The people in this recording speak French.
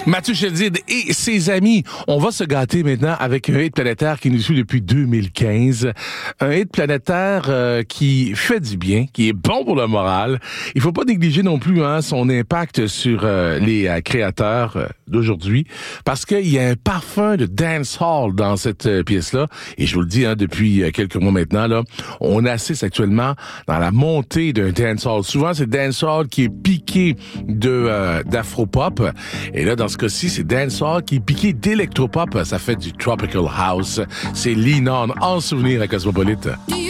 Mathieu Chédid et ses amis. On va se gâter maintenant avec un hit planétaire qui nous suit depuis 2015. Un hit planétaire qui fait du bien, qui est bon pour le moral. Il faut pas négliger non plus son impact sur les créateurs d'aujourd'hui, parce qu'il y a un parfum de dancehall dans cette pièce-là. Et je vous le dis, depuis quelques mois maintenant, là, on assiste actuellement dans la montée d'un dancehall. Souvent, c'est dancehall qui est piqué d'afropop. Et là, dans ce cas-ci, c'est dancehall qui est piqué d'électropop. Ça fait du tropical house. C'est Lean On en souvenir à Cosmopolite.